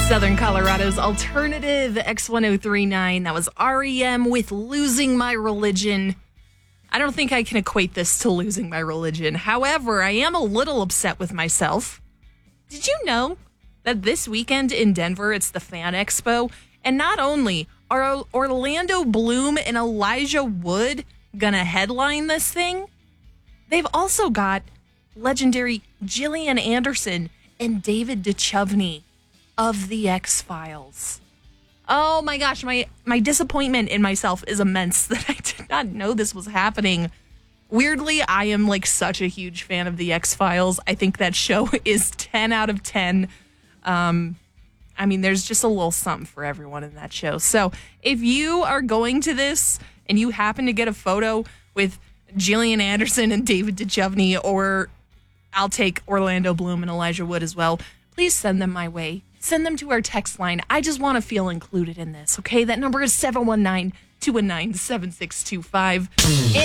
Southern Colorado's alternative X1039. That was REM with Losing My Religion. I don't think I can equate this to losing my religion. However, I am a little upset with myself. Did you know that this weekend in Denver, it's the Fan Expo? And not only are Orlando Bloom and Elijah Wood gonna headline this thing, they've also got legendary Gillian Anderson and David Duchovny of The X-Files. Oh my gosh, my disappointment in myself is immense that I did not know this was happening. Weirdly, I am like such a huge fan of The X-Files. I think that show is 10 out of 10. I mean, there's just a little something for everyone in that show. So if you are going to this and you happen to get a photo with Gillian Anderson and David Duchovny, or I'll take Orlando Bloom and Elijah Wood as well, please send them my way. Send them to our text line. I just want to feel included in this, okay? That number is 719-219-7625.